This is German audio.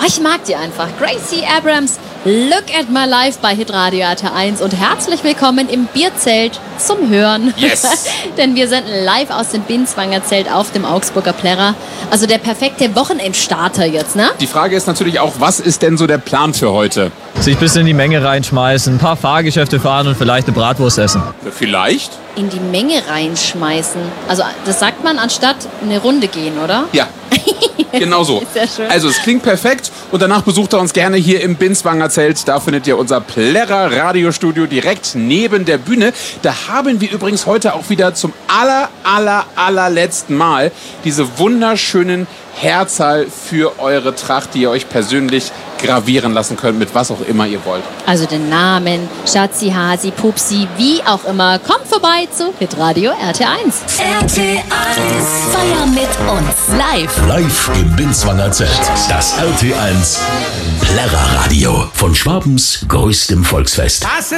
ich mag die einfach. Gracie Abrams, Look at My Life bei Hitradio RT1 und herzlich willkommen im Bierzelt zum Hören. Yes! Denn wir senden live aus dem Binswanger Zelt auf dem Augsburger Plärrer. Also der perfekte Wochenendstarter jetzt, ne? Die Frage ist natürlich auch, was ist denn so der Plan für heute? Sich ein bisschen in die Menge reinschmeißen, ein paar Fahrgeschäfte fahren und vielleicht eine Bratwurst essen. Vielleicht? In die Menge reinschmeißen. Also das sagt man anstatt eine Runde gehen, oder? Ja, genau so. Sehr schön. Also es klingt perfekt und danach besucht er uns gerne hier im Binswanger Zelt. Da findet ihr unser Plärrer Radiostudio direkt neben der Bühne. Da haben wir übrigens heute auch wieder zum allerletzten Mal diese wunderschönen Herzal für eure Tracht, die ihr euch persönlich gravieren lassen könnt, mit was auch immer ihr wollt. Also den Namen, Schatzi, Hasi, Pupsi, wie auch immer. Kommt vorbei zu Hitradio RT1. RT1 Feier mit uns Live im Binswanger Zelt. Das RT1 Plärrer Radio von Schwabens größtem Volksfest.